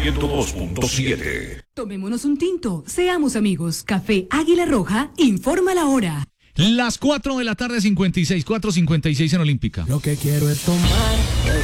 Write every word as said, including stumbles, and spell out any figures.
ciento dos punto siete. Tomémonos un tinto, seamos amigos. Café Águila Roja, informa la hora. Las cuatro de la tarde, cincuenta y seis, cuatro cincuenta y seis en Olímpica. Lo que quiero es tomar